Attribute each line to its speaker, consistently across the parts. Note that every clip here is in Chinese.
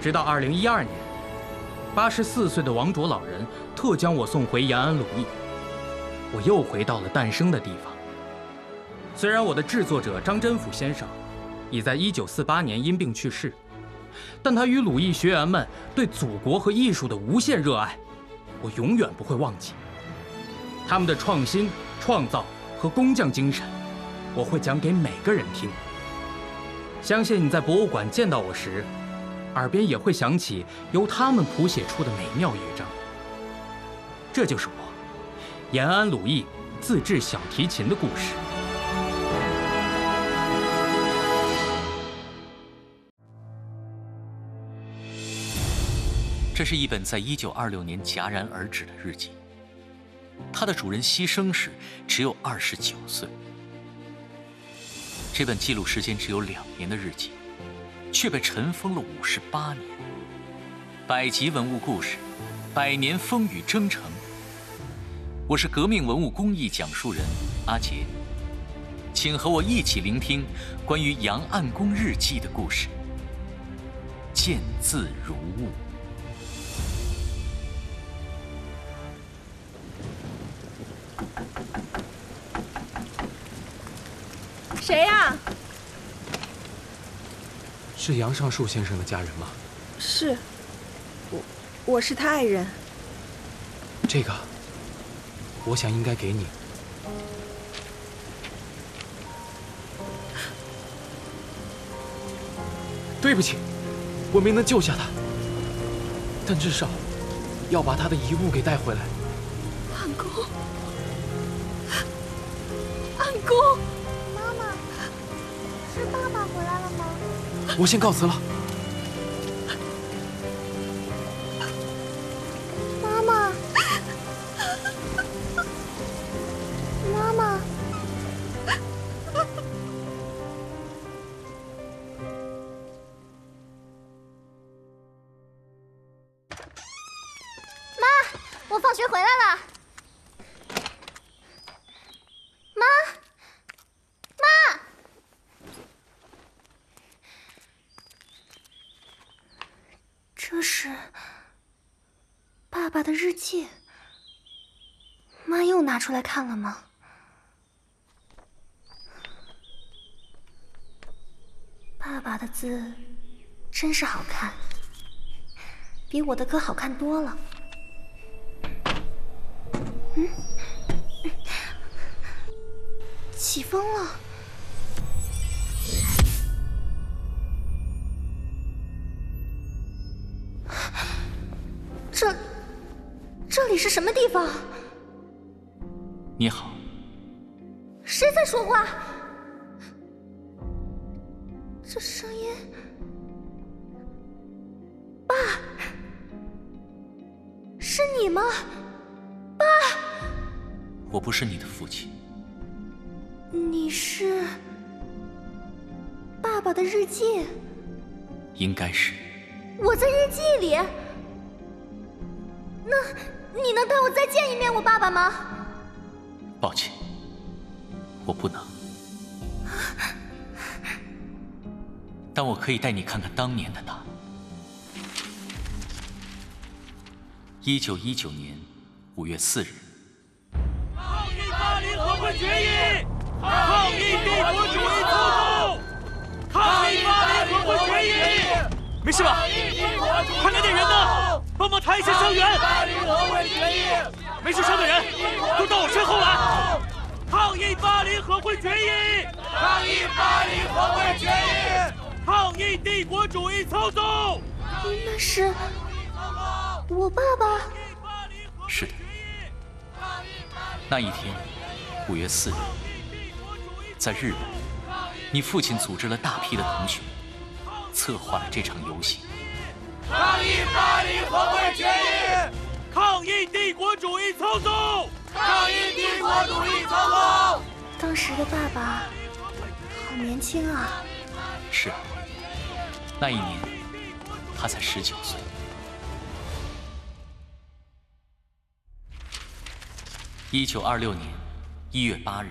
Speaker 1: 直到2012年，84岁的王卓老人特将我送回延安鲁艺，我又回到了诞生的地方。虽然我的制作者张真甫先生已在1948年因病去世，但他与鲁艺学员们对祖国和艺术的无限热爱，我永远不会忘记。他们的创新、创造和工匠精神，我会讲给每个人听。相信你在博物馆见到我时，耳边也会响起由他们谱写出的美妙乐章。这就是我延安鲁艺自制小提琴的故事。
Speaker 2: 这是一本在1926年戛然而止的日记，它的主人牺牲时只有29岁。这本记录时间只有2年的日记，却被尘封了58年。100集文物故事，100年风雨征程。我是革命文物工艺讲述人阿杰，请和我一起聆听关于杨暗公日记的故事。见字如晤。
Speaker 3: 谁呀？
Speaker 4: 是杨尚树先生的家人吗？
Speaker 3: 是，我是他爱人。
Speaker 4: 这个，我想应该给你。对不起，我没能救下他，但至少要把他的遗物给带回来。
Speaker 3: 暗公，暗公。
Speaker 5: 是爸爸回来了吗？
Speaker 4: 我先告辞了。
Speaker 5: 妈妈，妈妈，妈，我放学回来了。这是爸爸的日记，妈又拿出来看了吗？爸爸的字真是好看，比我的歌好看多了。起风了。这里是什么地方？
Speaker 2: 你好。
Speaker 5: 谁在说话？这声音，爸，是你吗？爸，
Speaker 2: 我不是你的父亲。
Speaker 5: 你是爸爸的日记？
Speaker 2: 应该是。
Speaker 5: 我在日记里。那你能带我再见一面我爸爸吗？
Speaker 2: 抱歉，我不能。但我可以带你看看当年的他。1919年5月4日。
Speaker 6: 抗议80和会决议！抗议帝国主义操纵！抗议80和会决议！没事吧？快来点人呐！帮忙抬一下伤员！没受伤的人都到我身后来！抗议80和会决议！抗议80和会决议！抗议帝国主义操纵！
Speaker 5: 那是我爸爸。
Speaker 2: 是的，那一天5月4日，在日本，你父亲组织了大批的同学，策划了这场游行。
Speaker 6: 抗议80和会决议！抗议帝国主义操纵！抗议帝国主义操纵！
Speaker 5: 当时的爸爸好年轻啊。
Speaker 2: 是啊，那一年他才19岁。1926年1月8日。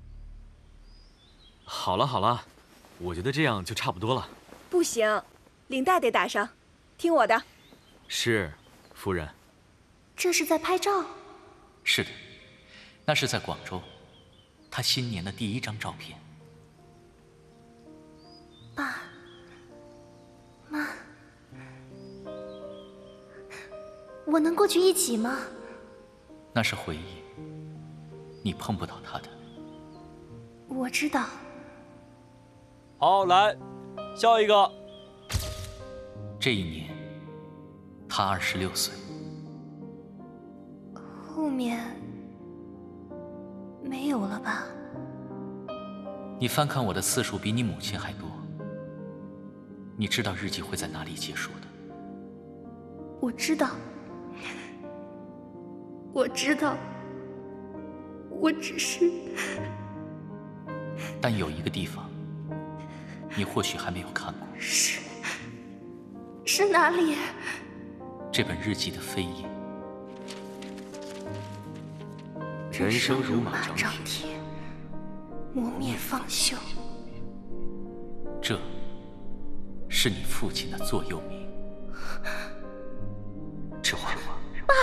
Speaker 7: 好了好了，我觉得这样就差不多了。
Speaker 3: 不行领带得打上，听我的。
Speaker 4: 是，夫人。
Speaker 5: 这是在拍照？
Speaker 2: 是的，那是在广州，他新年的第1张照片。
Speaker 5: 爸妈，我能过去一起吗？
Speaker 2: 那是回忆，你碰不到他的。
Speaker 5: 我知道。
Speaker 6: 好，来，下一个。
Speaker 2: 这一年，他26岁。
Speaker 5: 后面没有了吧？
Speaker 2: 你翻看我的次数比你母亲还多。你知道日记会在哪里结束的？
Speaker 5: 我知道，我知道，我只是……
Speaker 2: 但有一个地方，你或许还没有看过。
Speaker 5: 是哪里？
Speaker 2: 这本日记的扉页。
Speaker 5: 人生如马张铁，磨灭方休。
Speaker 2: 这是你父亲的座右铭。这话，
Speaker 5: 爸，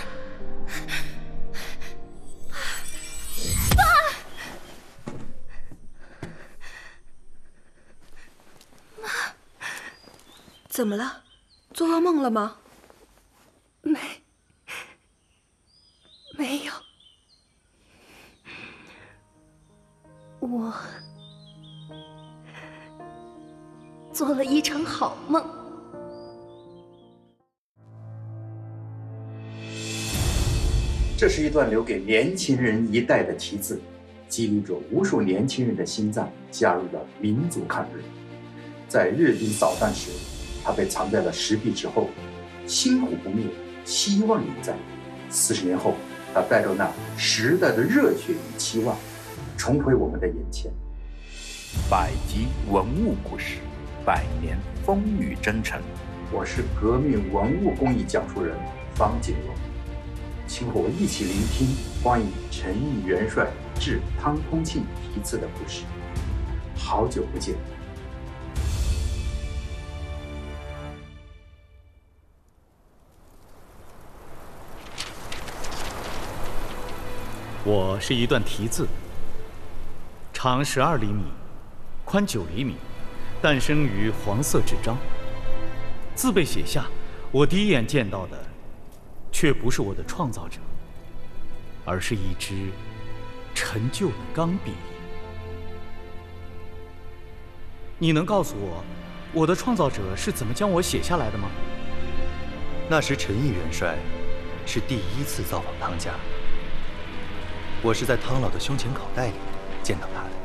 Speaker 5: 妈，
Speaker 3: 怎么了？做噩梦了吗？
Speaker 5: 没有。我做了一场好梦。
Speaker 7: 这是一段留给年轻人一代的题字，激励着无数年轻人的心脏，加入了民族抗日。在日军扫荡时，他被藏在了石壁之后，星火不灭，希望永在。40年后，他带着那时代的热血与期望，重回我们的眼前。
Speaker 8: 百集文物故事，100年风雨征程。
Speaker 7: 我是革命文物工艺讲述人方锦荣，请和我一起聆听关于陈毅元帅致汤通庆题词的故事。好久不见。
Speaker 9: 我是一段题字，长12厘米，宽9厘米，诞生于黄色纸张。字被写下，我第一眼见到的，却不是我的创造者，而是一支陈旧的钢笔。你能告诉我，我的创造者是怎么将我写下来的吗？
Speaker 10: 那时陈毅元帅是第1次造访汤家。我是在汤老的胸前口袋里见到他的。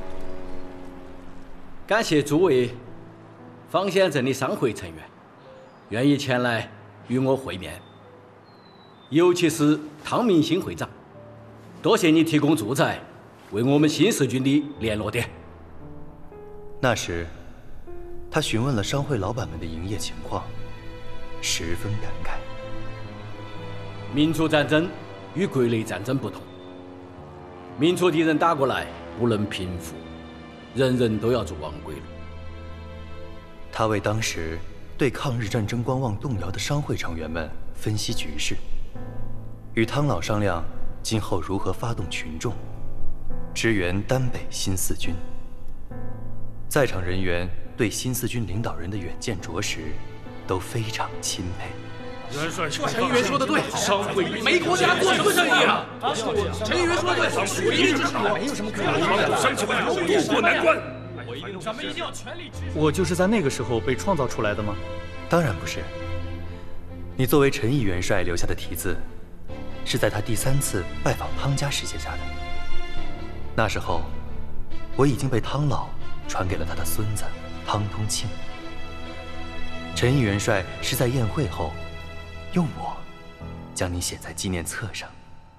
Speaker 11: 感谢诸位方县镇的商会成员愿意前来与我会面，尤其是汤明新会长，多谢你提供住宅，为我们新四军的联络点。
Speaker 10: 那时，他询问了商会老板们的营业情况，十分感慨。
Speaker 11: 民族战争与国内战争不同。民族敌人打过来不能平复，人人都要走亡归路。
Speaker 10: 他为当时对抗日战争观望动摇的商会成员们分析局势，与汤老商量今后如何发动群众，支援丹北新四军。在场人员对新四军领导人的远见卓识都非常钦佩。
Speaker 6: 元帅，陈议员说的对，商会没国家做什么生意啊？陈议员说的对，水利之上没有什么可以帮助乡亲们渡过难关。咱们一定要全力支持。
Speaker 9: 我就是在那个时候被创造出来的吗？
Speaker 10: 当然不是。你作为陈毅元帅留下的题字，是在他第3次拜访汤家时写下的。那时候，我已经被汤老传给了他的孙子汤通庆。陈毅元帅是在宴会后，用我将你写在纪念册上。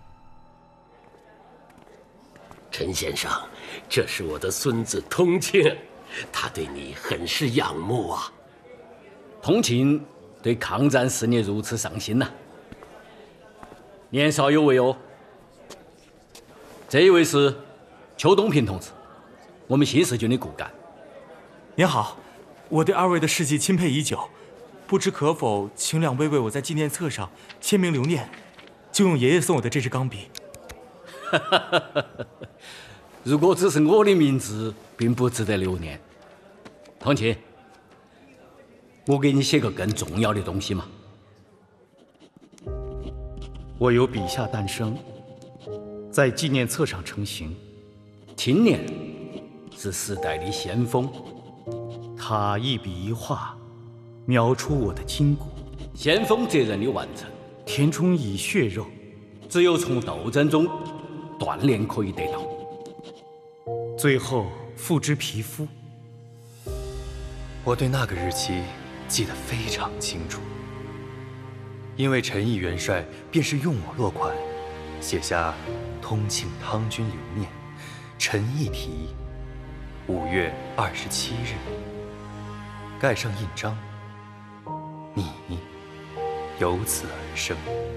Speaker 12: 陈先生，这是我的孙子通庆，他对你很是仰慕啊。
Speaker 11: 通庆对抗战事业如此上心呐，年少有为哦。这一位是邱东平同志，我们新四军的骨干。
Speaker 13: 您好，
Speaker 6: 我对二位的事迹钦佩已久，不知可否请两位为我在纪念册上签名留念，就用爷爷送我的这支钢笔。
Speaker 11: 如果只是我的名字，并不值得留念。同庆，我给你写个更重要的东西嘛。
Speaker 9: 我有笔下诞生，在纪念册上成型。
Speaker 11: 青年是时代的先锋，
Speaker 9: 他一笔一画，描出我的筋骨。
Speaker 11: 先锋责任的完成，
Speaker 9: 填充以血肉，
Speaker 11: 只有从斗争中锻炼可以得到，
Speaker 9: 最后付之皮肤。
Speaker 10: 我对那个日期记得非常清楚，因为陈毅元帅便是用我落款，写下“通庆汤军留念，陈毅题，5月27日”，盖上印章，你由此而生。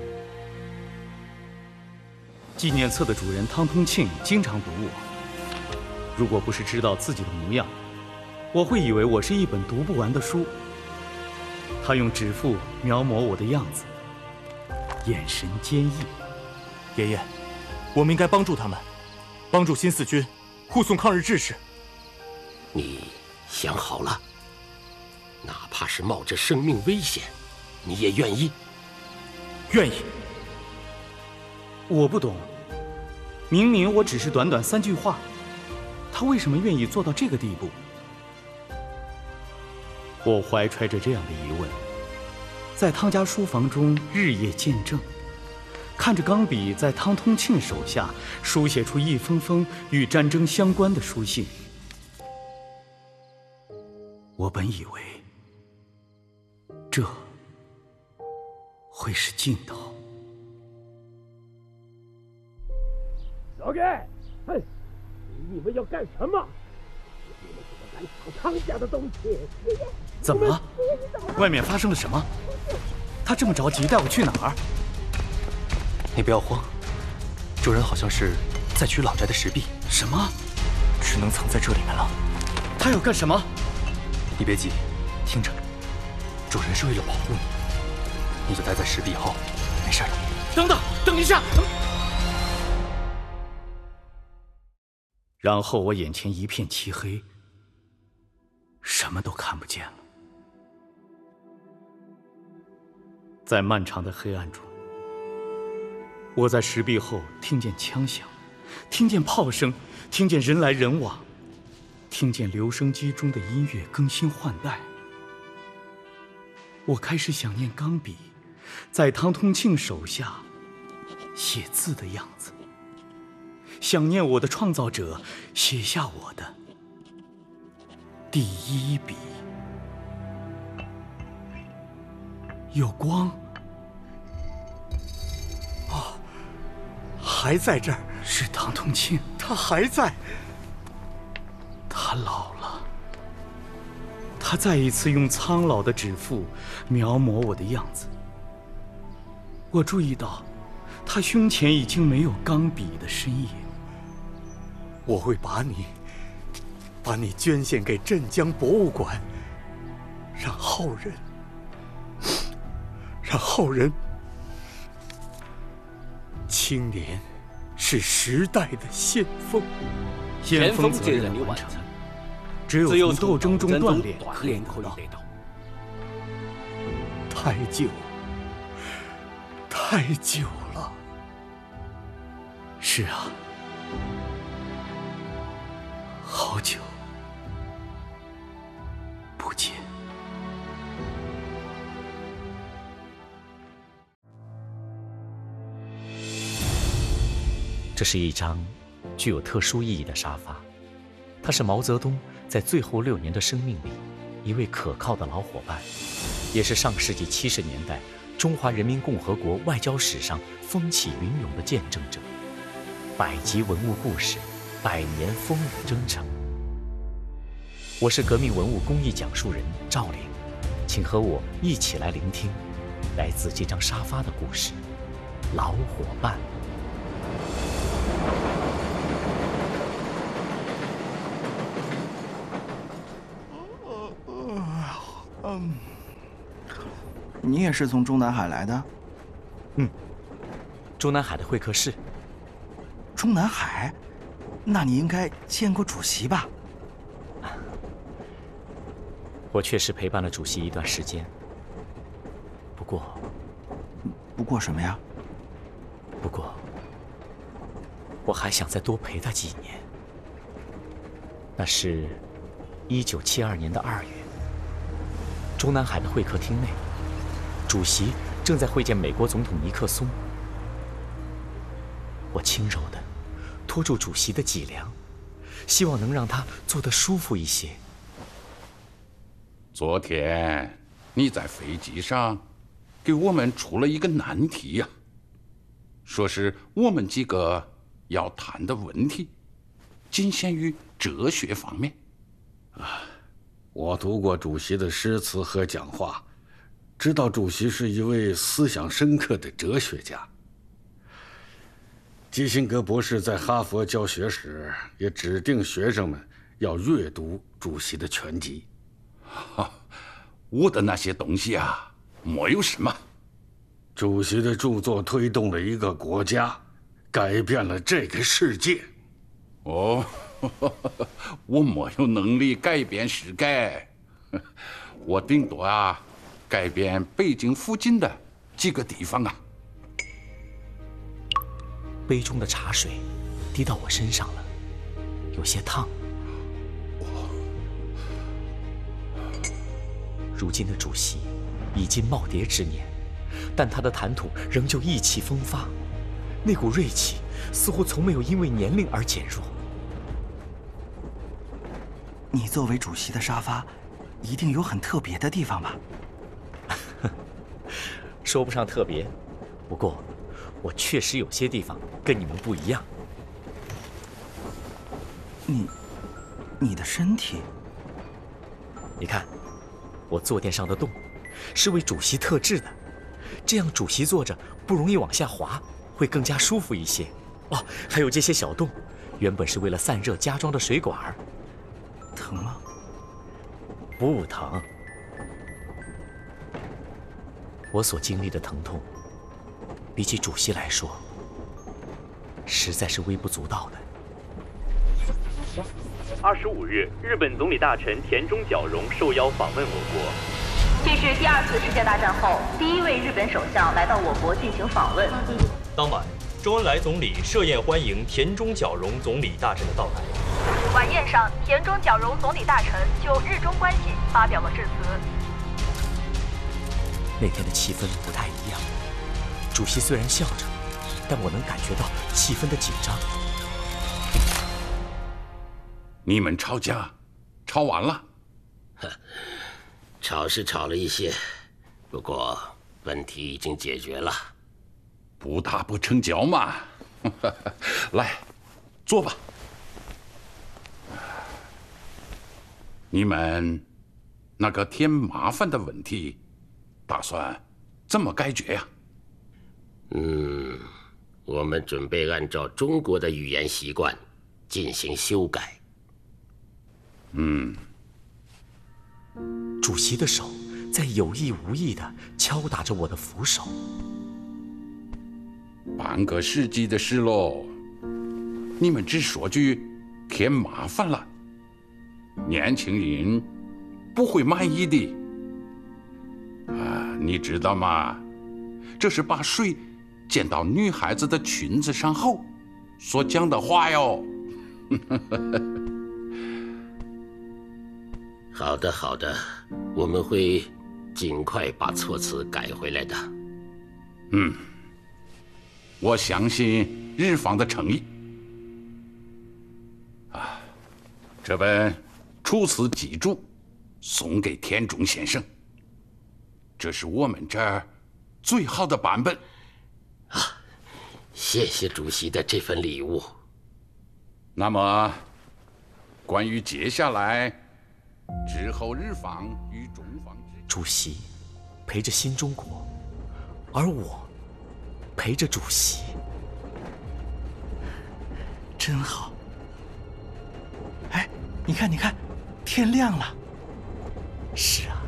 Speaker 9: 纪念册的主人汤通庆经常读我，如果不是知道自己的模样，我会以为我是一本读不完的书。他用指腹描摹我的样子，眼神坚毅。
Speaker 6: 爷爷，我们应该帮助他们，帮助新四军护送抗日志士。
Speaker 12: 你想好了？哪怕是冒着生命危险，你也愿意？
Speaker 6: 愿意。
Speaker 9: 我不懂，明明我只是短短3句话，他为什么愿意做到这个地步？我怀揣着这样的疑问，在汤家书房中日夜见证，看着钢笔在汤通庆手下书写出一封封与战争相关的书信。我本以为这会是尽头。
Speaker 12: 老盖，哼，你们要干什么？你们怎么敢抢汤家的东西？
Speaker 9: 怎么了？外面发生了什么？他这么着急带我去哪儿？
Speaker 10: 你不要慌，主人好像是在取老宅的石壁。
Speaker 9: 什么？
Speaker 6: 只能藏在这里面了。
Speaker 9: 他要干什么？
Speaker 10: 你别急，听着，主人是为了保护你，你就待在石壁后，没事的。
Speaker 9: 等等，等一下！然后我眼前一片漆黑，什么都看不见了。在漫长的黑暗中，我在石壁后听见枪响，听见炮声，听见人来人往，听见留声机中的音乐更新换代。我开始想念钢笔在汤通庆手下写字的样子，想念我的创造者写下我的第一笔。有光
Speaker 13: 啊，还在这儿。
Speaker 9: 是汤通庆，
Speaker 13: 他还在。
Speaker 9: 他老了，他再一次用苍老的指腹描摹我的样子。我注意到他胸前已经没有钢笔的身影。
Speaker 13: 我会把你捐献给镇江博物馆，让后人。青年是时代的先锋，
Speaker 9: 先锋责任的完成，只有从斗争中锻炼可以得到。
Speaker 13: 太久了。
Speaker 9: 是啊，好久不见。
Speaker 14: 这是一张具有特殊意义的沙发，它是毛泽东在最后6年的生命里一位可靠的老伙伴，也是上世纪70年代中华人民共和国外交史上风起云涌的见证者。100集文物故事，100年风雨征程。我是革命文物公益讲述人赵玲，请和我一起来聆听来自这张沙发的故事——老伙伴。
Speaker 15: 你也是从中南海来的？
Speaker 14: 嗯，中南海的会客室。
Speaker 15: 中南海？那你应该见过主席吧？
Speaker 14: 我确实陪伴了主席一段时间。
Speaker 15: 不过什么呀？
Speaker 14: 不过，我还想再多陪他几年。那是1972年的2月，中南海的会客厅内，主席正在会见美国总统尼克松。我轻柔地拖住主席的脊梁，希望能让他坐得舒服一些。
Speaker 16: 昨天你在飞机上给我们出了一个难题呀，说是我们几个要谈的问题仅限于哲学方面。
Speaker 17: 我读过主席的诗词和讲话，知道主席是一位思想深刻的哲学家。基辛格博士在哈佛教学时也指定学生们要阅读主席的全集。
Speaker 16: 我的那些东西啊，没有什么。
Speaker 17: 主席的著作推动了一个国家，改变了这个世界。
Speaker 16: 哦，我没有能力改变世界，我顶多啊改变北京附近的几个地方啊。
Speaker 14: 杯中的茶水滴到我身上了，有些烫。如今的主席已经耄耋之年，但他的谈吐仍旧意气风发，那股锐气似乎从没有因为年龄而减弱。
Speaker 15: 你作为主席的沙发，一定有很特别的地方吧？
Speaker 14: 说不上特别，不过我确实有些地方跟你们不一样。
Speaker 15: 你的身体，
Speaker 14: 你看，我坐垫上的洞是为主席特制的，这样主席坐着不容易往下滑，会更加舒服一些。哦，还有这些小洞，原本是为了散热加装的水管。
Speaker 15: 疼吗？
Speaker 14: 不疼。我所经历的疼痛，比起主席来说，实在是微不足道的。
Speaker 18: 25日，日本总理大臣田中角荣受邀访问我国。
Speaker 19: 这是第2次世界大战后第1位日本首相来到我国进行访问。
Speaker 20: 当晚，周恩来总理设宴欢迎田中角荣总理大臣的到来。
Speaker 19: 晚宴上，田中角荣总理大臣就日中关系发表了致辞。
Speaker 14: 那天的气氛不太一样，主席虽然笑着，但我能感觉到气氛的紧张。
Speaker 16: 你们吵架，吵完了？
Speaker 12: 吵是吵了一些，不过问题已经解决了。
Speaker 16: 不打不成交嘛。来，坐吧。你们那个添麻烦的问题，打算怎么解决呀？
Speaker 12: 我们准备按照中国的语言习惯进行修改。
Speaker 14: 主席的手在有意无意地敲打着我的扶手。
Speaker 16: 半个世纪的事喽，你们只说句添麻烦了，年轻人不会满意的。你知道吗？这是把水溅到女孩子的裙子上后所讲的话哟。
Speaker 12: 好的，好的，我们会尽快把措辞改回来的。
Speaker 16: 我相信日方的诚意。这本楚辞集注送给田中先生，这是我们这儿最好的版本。
Speaker 12: 谢谢主席的这份礼物。
Speaker 16: 那么，关于接下来之后日方与中方
Speaker 14: 主席陪着新中国，而我陪着主席，
Speaker 15: 真好。哎，你看，天亮了。
Speaker 14: 是啊。